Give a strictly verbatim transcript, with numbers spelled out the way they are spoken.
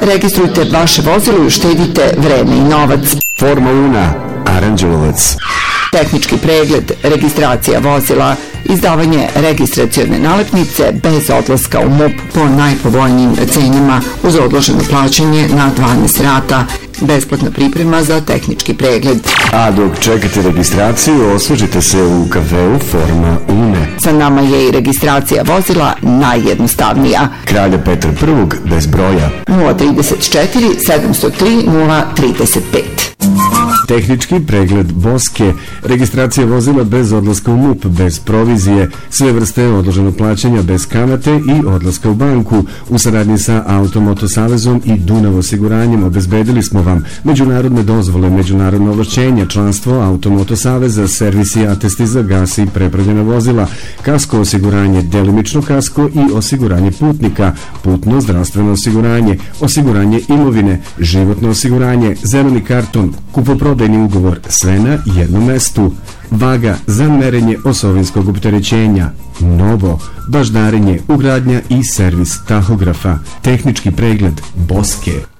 Registrujte vaše vozilo i uštedite vreme i novac. Forma Una, Aranđelovac. Tehnički pregled, registracija vozila, izdavanje registracione nalepnice bez odlaska u M U P po najpovoljnijim cenama uz odloženo plaćanje na dvanaest rata. Besplatna priprema za tehnički pregled. A dok čekate registraciju, osvežite se u kafeu Forma Une. Sa nama je i registracija vozila najjednostavnija. Kralja Petra Prvog bez broja. nula trideset četiri sedamsto tri nula trideset pet. Tehnički pregled Boske, registracija vozila bez odlaska u M U P, bez provizije, sve vrste odloženog plaćanja bez kamate i odlaska u banku. U saradnji sa Automoto Savezom i Dunav osiguranjem obezbedili smo vam međunarodne dozvole, međunarodne ovlašćenja, članstvo Automoto Saveza, servisi i atesti za gas i prepravljena vozila, kasko osiguranje, delimično kasko i osiguranje putnika, putno zdravstveno osiguranje, osiguranje imovine, životno osiguranje, zeleni karton, kupoprodajni ugovor, sve na jednom mestu. Vaga za merenje osovinskog opterećenja, novo, baždarenje, ugradnja i servis tahografa, tehnički pregled Boske.